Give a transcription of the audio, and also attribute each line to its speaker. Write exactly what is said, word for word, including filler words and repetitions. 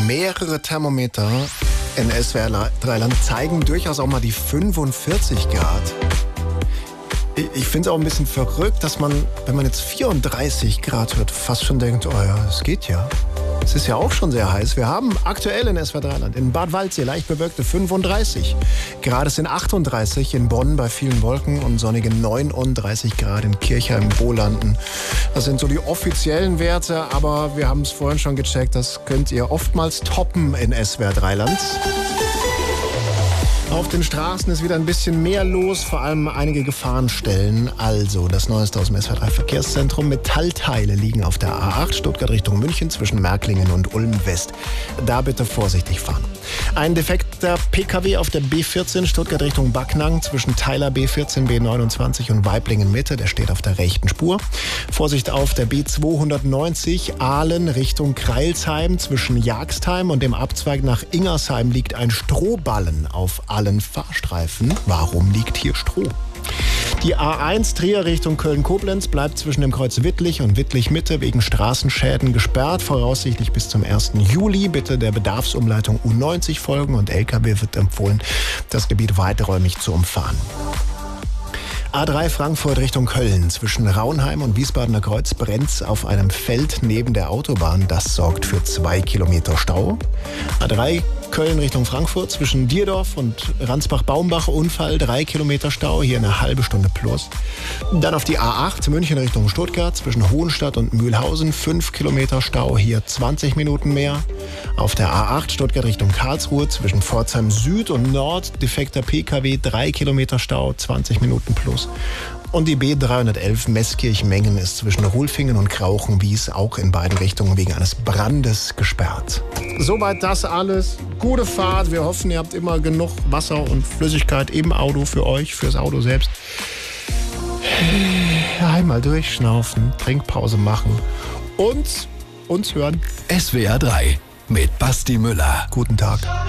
Speaker 1: Mehrere Thermometer in S W R drei Land zeigen durchaus auch mal die fünfundvierzig Grad. Ich finde es auch ein bisschen verrückt, dass man, wenn man jetzt vierunddreißig Grad hört, fast schon denkt, oh ja, es geht ja. Es ist ja auch schon sehr heiß. Wir haben aktuell in S W R drei Land in Bad Waldsee leicht bewölkte fünfunddreißig Grad. Es sind achtunddreißig in Bonn bei vielen Wolken und sonnige neununddreißig Grad in Kirchheim-Wohlanden. Das sind so die offiziellen Werte, aber wir haben es vorhin schon gecheckt, das könnt ihr oftmals toppen in S W R drei Land. Auf den Straßen ist wieder ein bisschen mehr los, vor allem einige Gefahrenstellen. Also das Neueste aus dem S W R drei Verkehrszentrum. Metallteile liegen auf der A acht Stuttgart Richtung München zwischen Märklingen und Ulm West. Da bitte vorsichtig fahren. Ein defekter P K W auf der B vierzehn Stuttgart Richtung Backnang zwischen Teiler B vierzehn, B neunundzwanzig und Waiblingen Mitte. Der steht auf der rechten Spur. Vorsicht auf der B zweihundertneunzig Ahlen Richtung Kreilsheim zwischen Jagstheim und dem Abzweig nach Ingersheim liegt ein Strohballen auf allen Fahrstreifen. Warum liegt hier Stroh? Die A eins Trier Richtung Köln-Koblenz bleibt zwischen dem Kreuz Wittlich und Wittlich-Mitte wegen Straßenschäden gesperrt, voraussichtlich bis zum ersten Juli. Bitte der Bedarfsumleitung U neunzig folgen und L K W wird empfohlen, das Gebiet weiträumig zu umfahren. A drei Frankfurt Richtung Köln. Zwischen Raunheim und Wiesbadener Kreuz brennt's auf einem Feld neben der Autobahn. Das sorgt für zwei Kilometer Stau. A drei Köln Richtung Frankfurt. Zwischen Dierdorf und Ransbach-Baumbach Unfall. Drei Kilometer Stau. Hier eine halbe Stunde plus. Dann auf die A acht München Richtung Stuttgart. Zwischen Hohenstadt und Mühlhausen. Fünf Kilometer Stau. Hier zwanzig Minuten mehr. Auf der A acht Stuttgart Richtung Karlsruhe. Zwischen Pforzheim Süd und Nord. Defekter P K W. Drei Kilometer Stau. zwanzig Minuten plus. Und die B dreihundertelf Meßkirch-Mengen ist zwischen Rulfingen und Krauchenwies auch in beiden Richtungen wegen eines Brandes gesperrt. Soweit das alles. Gute Fahrt. Wir hoffen, ihr habt immer genug Wasser und Flüssigkeit im Auto für euch, fürs Auto selbst. Einmal durchschnaufen, Trinkpause machen und uns hören.
Speaker 2: S W R drei mit Basti Müller.
Speaker 1: Guten Tag.